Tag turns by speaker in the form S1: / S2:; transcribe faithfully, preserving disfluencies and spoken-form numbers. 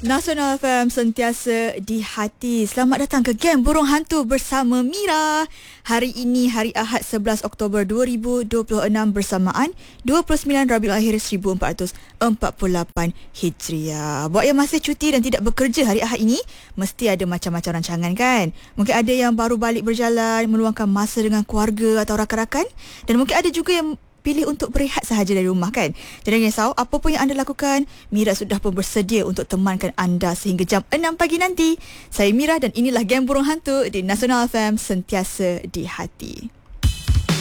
S1: Nasional F M sentiasa di hati. Selamat datang ke Game Burung Hantu bersama Mira. Hari ini hari Ahad sebelas Oktober dua ribu dua puluh enam bersamaan dua puluh sembilan Rabiul Akhir seribu empat ratus empat puluh lapan Hijriah. Buat yang masih cuti dan tidak bekerja hari Ahad ini, mesti ada macam-macam rancangan kan? Mungkin ada yang baru balik berjalan, meluangkan masa dengan keluarga atau rakan-rakan, dan mungkin ada juga yang pilih untuk berehat sahaja dari rumah kan. Jangan risau, apa pun yang anda lakukan, Mira sudah pun bersedia untuk temankan anda sehingga jam enam pagi nanti. Saya Mira dan inilah Game Burung Hantu di Nasional F M sentiasa di hati.